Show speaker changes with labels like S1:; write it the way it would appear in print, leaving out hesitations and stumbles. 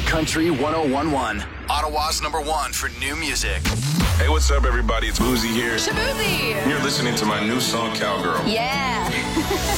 S1: Country 1011. Ottawa's #1 for new music.
S2: Hey, what's up, everybody? It's Boozy here.
S3: Shabuzi.
S2: You're listening to my new song, Cowgirl.
S3: Yeah.